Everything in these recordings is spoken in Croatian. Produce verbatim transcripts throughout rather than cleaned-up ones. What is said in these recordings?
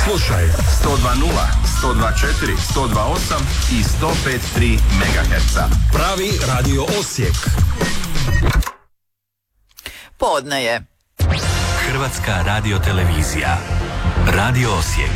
Slušaj sto dva nula, sto dva četiri, sto dva osam i sto pet tri megaherca. Pravi Radio Osijek. Podne je. Hrvatska radiotelevizija. Radio Osijek.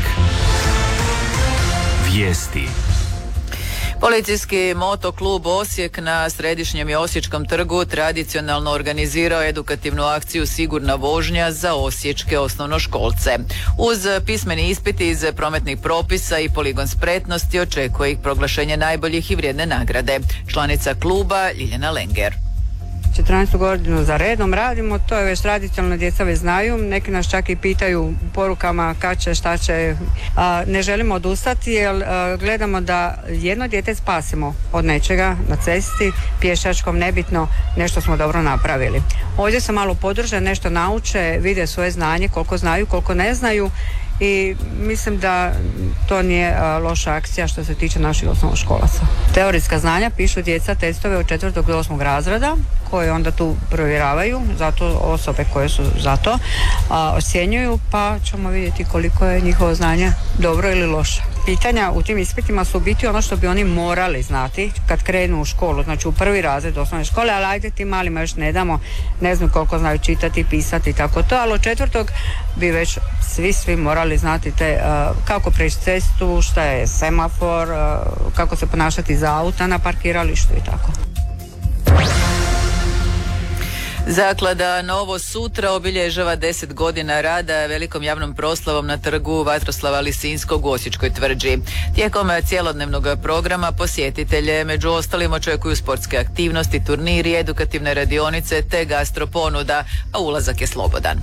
Vijesti. Policijski motoklub Osijek na središnjem i Osječkom trgu tradicionalno organizirao edukativnu akciju Sigurna vožnja za osječke osnovnoškolce. Uz pismeni ispiti iz prometnih propisa i poligon spretnosti očekuje ih proglašenje najboljih i vrijedne nagrade. Članica kluba Ljiljana Lenger. četrnaestu godinu za redom radimo, to je već tradicionalno, djeca već znaju, neki nas čak i pitaju u porukama kad će, šta će. A, ne želimo odustati jer a, gledamo da jedno dijete spasimo od nečega na cesti, pješačkom, nebitno, nešto smo dobro napravili. Ovdje se malo podrže, nešto nauče, vide svoje znanje, koliko znaju, koliko ne znaju i mislim da to nije a, loša akcija što se tiče naših osnovnoškolaca. Teorijska znanja pišu djeca testove od četvrtog do osmog razreda koje onda tu provjeravaju, zato osobe koje su za to a, ocjenjuju, pa ćemo vidjeti koliko je njihovo znanje dobro ili loše. Pitanja u tim ispitima su biti ono što bi oni morali znati kad krenu u školu, znači u prvi razred osnovne škole, ali ajde ti malima još ne damo, ne znam koliko znaju čitati, pisati i tako to, ali od četvrtog bi već svi, svi morali znati te, uh, kako preći cestu, šta je semafor, uh, kako se ponašati za auta na parkiralištu i tako. Zaklada Novo sutra obilježava deset godina rada velikom javnom proslavom na trgu Vatroslava Lisinskog u Osječkoj tvrđi. Tijekom cjelodnevnog programa posjetitelje među ostalim očekuju sportske aktivnosti, turniri, edukativne radionice te gastro ponuda, a ulazak je slobodan.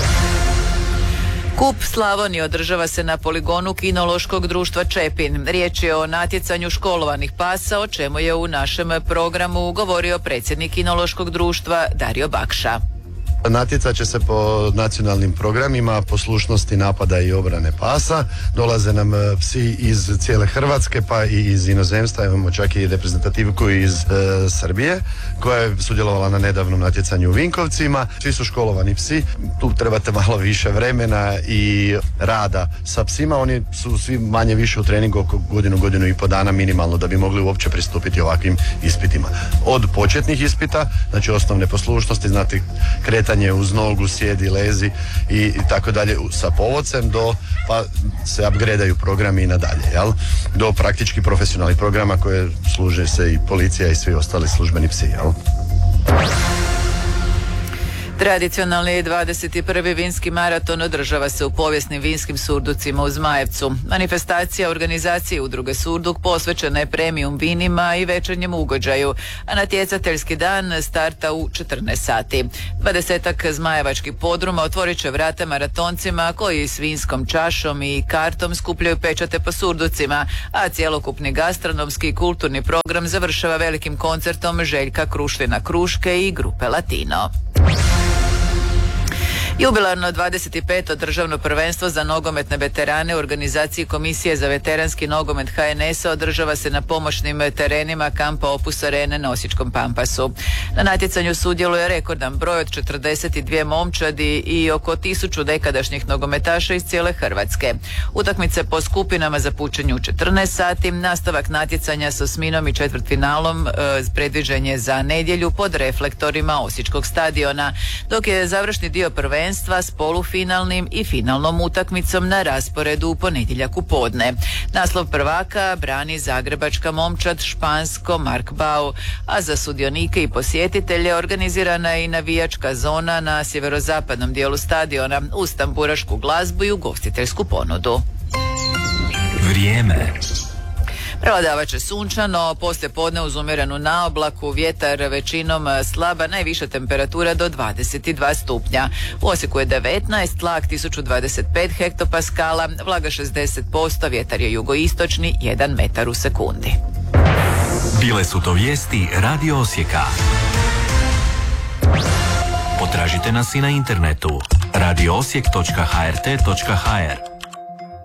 Kup Slavonije održava se na poligonu Kinološkog društva Čepin. Riječ je o natjecanju školovanih pasa, o čemu je u našem programu govorio predsjednik Kinološkog društva Dario Bakša. Natjecat će se po nacionalnim programima poslušnosti, napada i obrane pasa. Dolaze nam psi iz cijele Hrvatske pa i iz inozemstva. Imamo čak i reprezentativku iz e, Srbije koja je sudjelovala na nedavnom natjecanju u Vinkovcima. Svi su školovani psi. Tu trebate malo više vremena i rada sa psima. Oni su svi manje više u treningu oko godinu, godinu i po dana minimalno da bi mogli uopće pristupiti ovakvim ispitima. Od početnih ispita, znači osnovne poslušnosti, znati kretanje uz nogu, sjedi, lezi i, i tako dalje sa povodcem do pa se upgradeaju programi i nadalje, jel? Do praktički profesionalnih programa koje služe se i policija i svi ostali službeni psi, jel? Tradicionalni dvadeset prvi vinski maraton održava se u povijesnim vinskim surducima u Zmajevcu. Manifestacija organizacije udruge Surduk posvećena je premium vinima i večernjem ugođaju, a natjecateljski dan starta u četrnaest sati. Dvadesetak zmajevačkih podruma otvorit će vrata maratoncima koji s vinskom čašom i kartom skupljaju pečate po surducima, a cjelokupni gastronomski i kulturni program završava velikim koncertom Željka Krušlina Kruške i grupe Latino. Jubilarno dvadeset peto državno prvenstvo za nogometne veterane u organizaciji Komisije za veteranski nogomet H N S-a održava se na pomoćnim terenima kampa Opus Arene na Osječkom Pampasu. Na natjecanju sudjeluje rekordan broj od četrdeset dvije momčadi i oko tisuću nekadašnjih nogometaša iz cijele Hrvatske. Utakmice po skupinama započinju u četrnaest sati, nastavak natjecanja s osminom i četvrtfinalom e, predviđen je za nedjelju pod reflektorima Osječkog stadiona, dok je završni dio prvenstva s polufinalnim i finalnom utakmicom na rasporedu u ponedjeljak u podne. Naslov prvaka brani zagrebačka momčad Špansko Mark Bau, a za sudionike i posjetitelje organizirana je i navijačka zona na sjeverozapadnom dijelu stadiona uz tamburašku glazbu i ugostiteljsku ponudu. Vrijeme. Prevladavat će sunčano, poslije podne uz umjerenu naoblaku, vjetar većinom slaba, najviša temperatura do dvadeset dva stupnja. U Osijeku je devetnaest, tlak tisuću dvadeset pet hektopaskala, vlaga šezdeset posto, vjetar je jugoistočni, jedan metar u sekundi. Bile su to vijesti Radio Osijeka. Potražite nas i na internetu radio osijek točka h r t točka h r.